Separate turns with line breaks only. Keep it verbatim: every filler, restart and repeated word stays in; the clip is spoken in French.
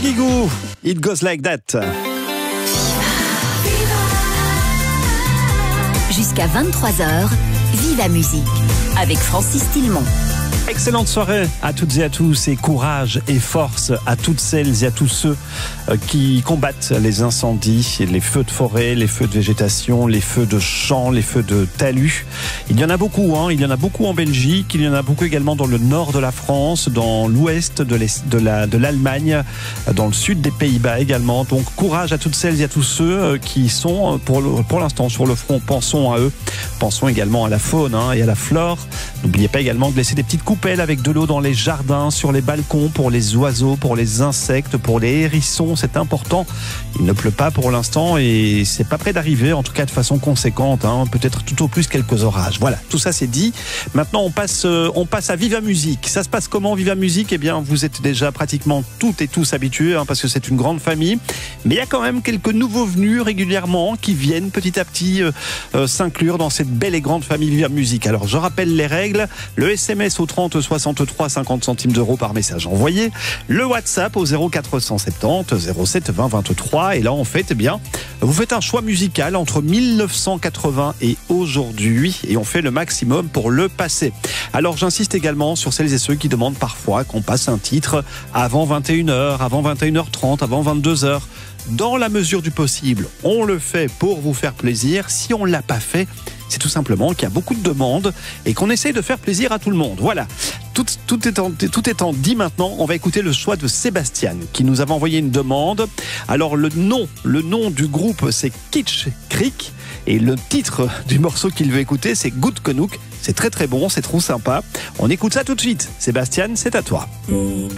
Guigou, It Goes Like That.
Jusqu'à vingt-trois heures, Viva Musique avec Francis Tillemont.
Excellente soirée à toutes et à tous et courage et force à toutes celles et à tous ceux qui combattent les incendies, les feux de forêt, les feux de végétation, les feux de champs, les feux de talus. Il y en a beaucoup, hein. Il y en a beaucoup en Belgique, il y en a beaucoup également dans le nord de la France, dans l'ouest de, de, la, de l'Allemagne, dans le sud des Pays-Bas également. Donc courage à toutes celles et à tous ceux qui sont pour, le, pour l'instant sur le front. Pensons à eux. Pensons également à la faune hein, et à la flore. N'oubliez pas également de laisser des petites coupelles avec de l'eau dans les jardins, sur les balcons, pour les oiseaux, pour les insectes, pour les hérissons. C'est important. Il ne pleut pas pour l'instant et c'est pas près d'arriver, en tout cas de façon conséquente. Hein, peut-être tout au plus quelques orages. Voilà, tout ça c'est dit. Maintenant, on passe, euh, on passe à Viva Musique. Ça se passe comment, Viva Musique ? Eh bien, vous êtes déjà pratiquement toutes et tous habitués, hein, parce que c'est une grande famille. Mais il y a quand même quelques nouveaux venus régulièrement qui viennent petit à petit euh, euh, s'inclure dans cette belle et grande famille Viva Musique. Alors, je rappelle les règles. Le S M S au trente soixante-trois, cinquante centimes d'euros par message envoyé. Le WhatsApp au zéro quatre cent soixante-dix, zéro sept, vingt, vingt-trois. Et là, en fait, eh bien, vous faites un choix musical entre mille neuf cent quatre-vingts et aujourd'hui. Et on fait le maximum pour le passer. Alors, j'insiste également sur celles et ceux qui demandent parfois qu'on passe un titre avant vingt et une heures, avant vingt et une heures trente, avant vingt-deux heures. Dans la mesure du possible, on le fait pour vous faire plaisir. Si on ne l'a pas fait, c'est tout simplement qu'il y a beaucoup de demandes et qu'on essaye de faire plaisir à tout le monde. Voilà. Tout, tout, étant, tout étant dit maintenant, on va écouter le choix de Sébastien qui nous avait envoyé une demande. Alors le nom, le nom du groupe c'est Kitsch Creek et le titre du morceau qu'il veut écouter c'est Good Canuck. C'est très très bon, c'est trop sympa. On écoute ça tout de suite. Sébastien, c'est à toi.